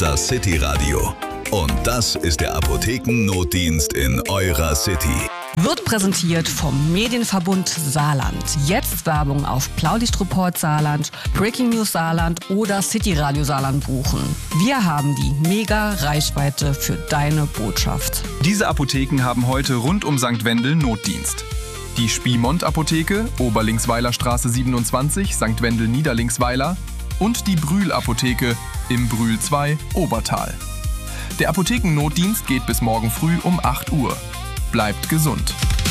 das City Radio. Und das ist der Apothekennotdienst in eurer City. Wird präsentiert vom Medienverbund Saarland. Jetzt Werbung auf Blaulichtreport Saarland, Breaking News Saarland oder City Radio Saarland buchen. Wir haben die Mega-Reichweite für deine Botschaft. Diese Apotheken haben heute rund um St. Wendel Notdienst. Die Spiemont-Apotheke, Oberlingsweiler Straße 27, St. Wendel Niederlingsweiler und die Brühl-Apotheke im Brühl 2, Obertal. Der Apothekennotdienst geht bis morgen früh um 8 Uhr. Bleibt gesund.